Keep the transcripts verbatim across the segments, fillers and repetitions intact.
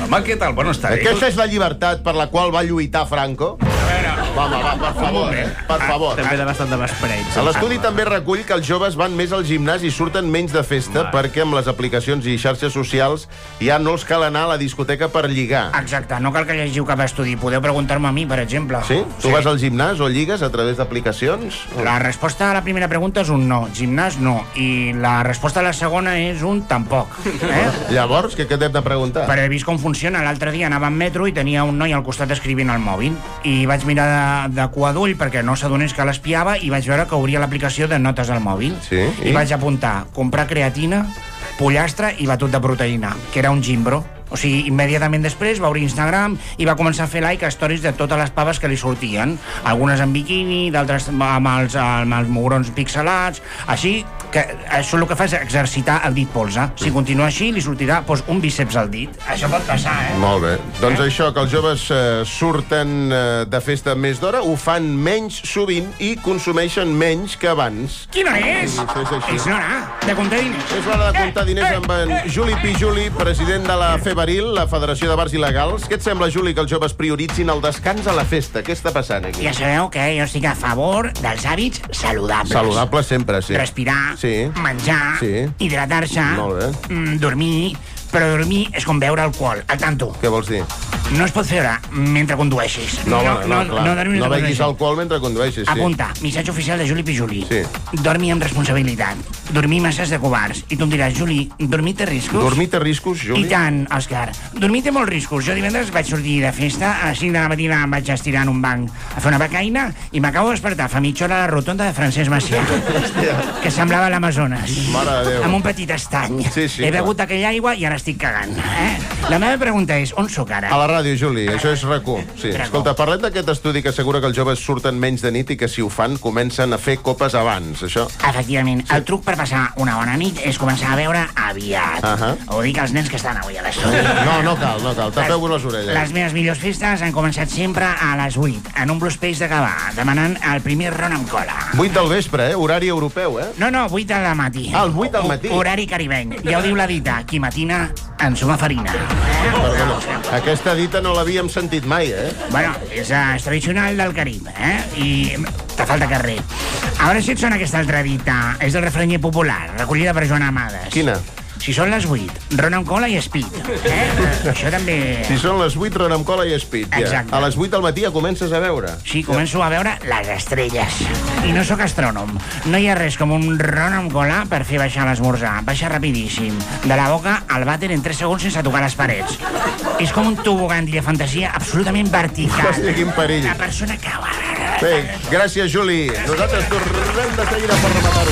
Home, què tal? Buenas tardes. Aquesta és la llibertat per la qual va lluitar Franco? Va, va, va, per favor, eh? Per favor. També de bastant de vespreig. L'estudi també recull que els joves van més al gimnàs i surten menys de festa perquè amb les aplicacions i xarxes socials ja no els cal anar a la discoteca per lligar. Exacte, no cal que llegiu cap estudi. Podeu preguntar-me a mi, per exemple. Sí? Tu vas al gimnàs o lligues a través d'aplicacions? La resposta a la primera pregunta és un no. Gimnàs, no. I la resposta a la segona és un tampoc. Eh? Llavors, què, què t'hem de preguntar? Però he vist com funciona. L'altre dia anava en metro i tenia un noi al costat escrivint al mòbil. I vaig mirar de, de cua d'ull perquè no s'adonés que l'espiava i vaig veure que obria l'aplicació de notes al mòbil. Sí? I? I vaig apuntar comprar creatina, pollastre i batut de proteïna, que era un gimbro. O sigui, immediatament després va obrir Instagram i va començar a fer like a stories de totes les paves que li sortien. Algunes en biquini, d'altres amb els, amb els mugrons pixelats. Així que això el que fa és exercitar el dit polze. Si continua així, li sortirà doncs, un bíceps al dit. Això pot passar, eh? Molt bé. Doncs eh? això, que els joves eh, surten eh, de festa més d'hora, ho fan menys sovint i consumeixen menys que abans. Quina és? Sí, és així. És l'hora de comptar diners. És l'hora de comptar diners amb en Juli Pijuli, president de la FEBARIL, la Federació de Bars Il·legals. Què et sembla, Juli, que els joves prioritzin el descans a la festa? Què està passant aquí? Ja sabeu que jo estic a favor dels hàbits saludables. Saludable sempre, sí. Respirar, sí. menjar, sí. hidratar-se, mm, dormir, però dormir és com beure alcohol. Al tanto. Què vols dir? No es pot fer mentre condueixis. No, no, no, no, clar. No, no beguis alcohol mentre condueixis, sí. Apunta, missatge oficial de Juli Pijuli. Sí. Dormi amb responsabilitat. Dormir masses de covards. I tu em diràs, Juli, dormir té riscos? Dormir té riscos, Juli? I tant, Òscar. Dormir té molts riscos. Jo divendres vaig sortir de festa, a les cinc de la matina em vaig estirar en un banc a fer una becaina i m'acabo de despertar fa mitja hora a la rotonda de Francesc Macià, que semblava l'Amazones. Mare de Déu. Amb un petit estany. Sí, sí, He clar. begut aquella aigua i ara estic cagant. Eh? La meva pregunta és, on sóc ara? A la ràdio, Juli, això és RAC u. Sí. RAC u. Escolta, parlem d'aquest estudi que assegura que els joves surten menys de nit i que si ho fan comencen a fer copes abans, això? Efectivament, el truc per passar una bona nit és començar a beure aviat. Uh -huh. Ho dic als nens que estan avui a l'estudi. No, no cal, no cal, tapeu-vos les orelles. Les meves millors festes han començat sempre a les vuit, en un Blues Space de Gavà, demanant el primer ron amb cola. vuit del vespre, eh? Horari europeu, eh? No, no, vuit del matí. Ah, el vuit del matí. O, horari caribeny. Ja ho diu la dita, qui matina en suma farina. Perdona, aquesta dita no l'havíem sentit mai, eh? Bueno, és, uh, és tradicional del Carib, eh? I te falta carrer. A veure si et sona aquesta altra dita. És del refrenyer popular, recollida per Joan Amades. Quina? Si són les vuit, ron amb cola i speed. Eh? Això també... Si són les vuit, ron amb cola i speed, ja. Exacte. A les vuit del matí ja comences a veure. Sí, començo a veure les estrelles. I no sóc astrònom. No hi ha res com un ron amb cola per fer baixar l'esmorzar. Baixa rapidíssim. De la boca al vàter en tres segons sense tocar les parets. És com un tobogán de fantasia absolutament vertical. Hòstia, quin perill. La persona que... Bé, gràcies, Juli. Nosaltres tornem de seguida per rematar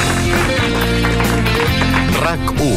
això. RAC u.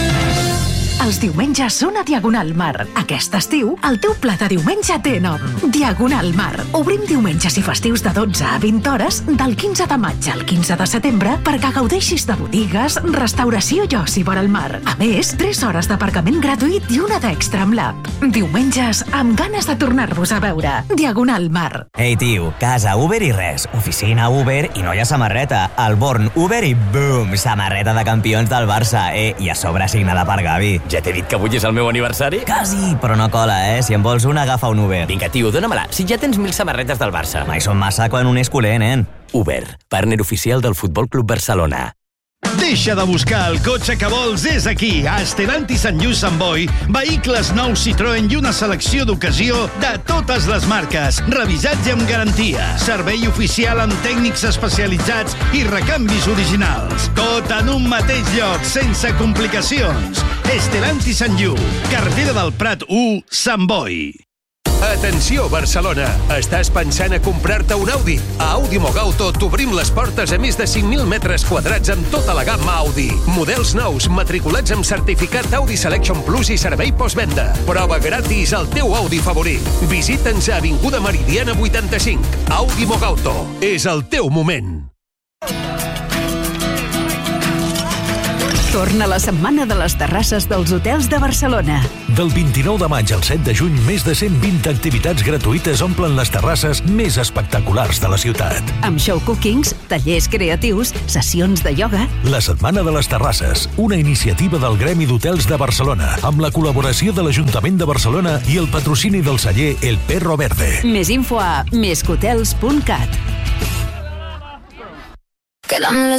Els diumenges són a Diagonal Mar. Aquest estiu, el teu plat de diumenge té nom. Diagonal Mar. Obrim diumenges i festius de dotze a vint hores del quinze de maig al quinze de setembre perquè gaudeixis de botigues, restauració i oci vora el mar. A més, tres hores d'aparcament gratuït i una d'extra amb l'app. Diumenges amb ganes de tornar-vos a veure. Diagonal Mar. Ei, tio, casa Uber i res. Oficina Uber i no hi ha samarreta. El Born Uber i boom! Samarreta de campions del Barça, eh? I a sobre signada per Gavi. Ja t'he dit que avui és el meu aniversari? Quasi, però no cola, eh? Si en vols una, agafa un Uber. Vinga, tio, dóna-me-la. Si ja tens mil samarretes del Barça. Mai són massa quan un és culer, nen. Uber, partner oficial del Futbol Club Barcelona. Deixa de buscar el cotxe que vols, és aquí, a Stellantis Sant Lluís Sant Boi. Vehicles nous Citroën i una selecció d'ocasió de totes les marques, revisats i amb garantia. Servei oficial amb tècnics especialitzats i recanvis originals. Tot en un mateix lloc, sense complicacions. Stellantis Sant Lluís, carretera del Prat u, Sant Boi. Atenció, Barcelona! Estàs pensant a comprar-te un Audi? A Audi Mogauto t'obrim les portes a més de cinc mil metres quadrats amb tota la gamma Audi. Models nous, matriculats amb certificat Audi Selection Plus i servei postvenda. Prova gratis al teu Audi favorit. Visita'ns a Avinguda Meridiana vuitanta-cinc. Audi Mogauto. És el teu moment. Torna la setmana de les terrasses dels hotels de Barcelona. Del vint-i-nou de maig al set de juny, més de cent vint activitats gratuïtes omplen les terrasses més espectaculars de la ciutat. Amb show cookings, tallers creatius, sessions de ioga... La Setmana de les Terrasses, una iniciativa del Gremi d'Hotels de Barcelona, amb la col·laboració de l'Ajuntament de Barcelona i el patrocini del celler El Perro Verde. Més info a més que hotels punt cat.